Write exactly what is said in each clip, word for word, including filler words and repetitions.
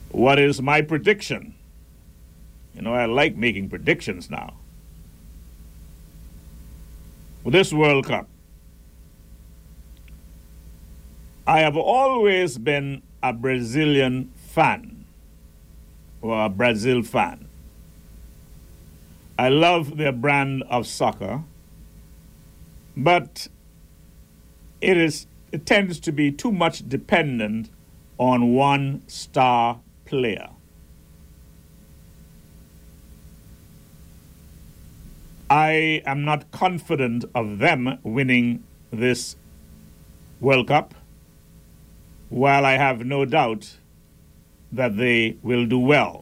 What is my prediction? You know, I like making predictions now. With this World Cup, I have always been a Brazilian fan, or a Brazil fan. I love their brand of soccer, but it is it tends to be too much dependent on one star player. I am not confident of them winning this World Cup, while I have no doubt that they will do well.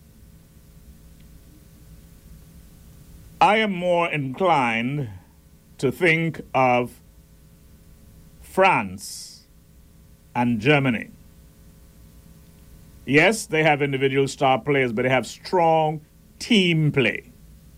I am more inclined to think of France and Germany. Yes, they have individual star players, but they have strong team play.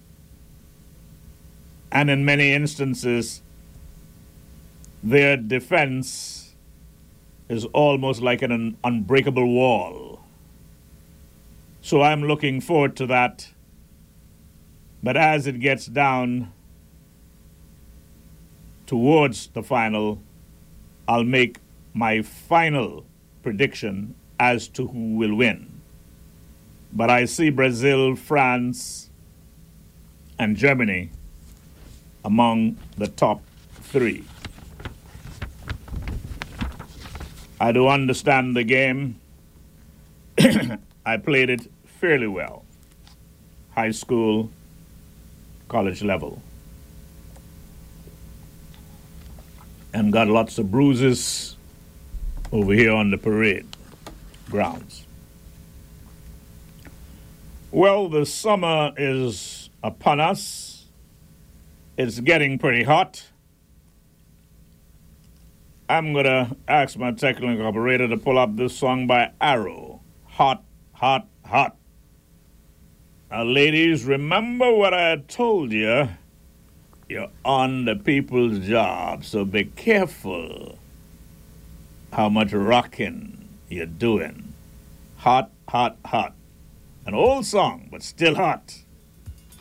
And in many instances, their defense is almost like an unbreakable wall. So I'm looking forward to that. But as it gets down towards the final, I'll make my final prediction as to who will win. But I see Brazil, France, and Germany among the top three. I do understand the game. I played it fairly well. High school, college level. And got lots of bruises over here on the parade grounds. Well, the summer is upon us. It's getting pretty hot. I'm going to ask my technical operator to pull up this song by Arrow. Hot, hot, hot. Now, ladies, remember what I told you. You're on the people's job, so be careful how much rocking you're doing. Hot, hot, hot. An old song, but still hot.